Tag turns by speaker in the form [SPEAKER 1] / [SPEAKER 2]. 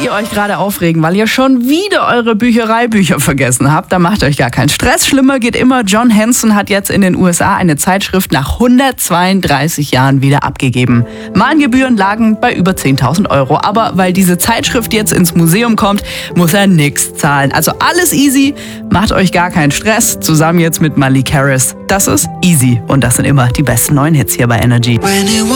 [SPEAKER 1] ihr euch gerade aufregen, weil ihr schon wieder eure Büchereibücher vergessen habt, dann macht euch gar keinen Stress. Schlimmer geht immer. John Hanson hat jetzt in den USA eine Zeitschrift nach 132 Jahren wieder abgegeben. Mahngebühren lagen bei über 10.000 Euro. Aber weil diese Zeitschrift jetzt ins Museum kommt, muss er nichts zahlen. Also alles easy, macht euch gar keinen Stress. Zusammen jetzt mit Malik Harris. Das ist Easy und das sind immer die besten neuen Hits hier bei Energy.